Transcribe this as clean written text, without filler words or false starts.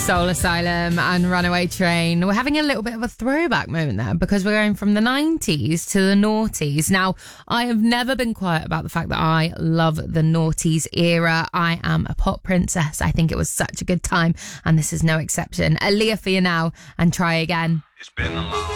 Soul Asylum and Runaway Train. We're having a little bit of a throwback moment there because we're going from the 90s to the noughties. Now, I have never been quiet about the fact that I love the noughties era. I am a pop princess. I think it was such a good time, and this is no exception. Aaliyah for you now and Try Again. It's been a long